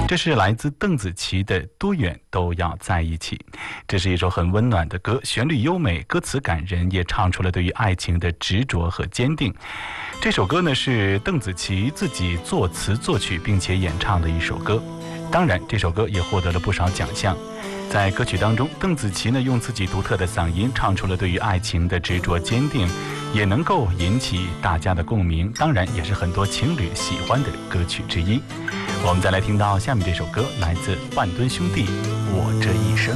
这是来自邓紫棋的《多远都要在一起》。这是一首很温暖的歌，旋律优美，歌词感人，也唱出了对于爱情的执着和坚定。这首歌呢是邓紫棋自己作词作曲并且演唱的一首歌。当然，这首歌也获得了不少奖项。在歌曲当中，邓紫棋呢用自己独特的嗓音唱出了对于爱情的执着坚定，也能够引起大家的共鸣，当然也是很多情侣喜欢的歌曲之一。我们再来听到下面这首歌，来自半吨兄弟《我这一生》。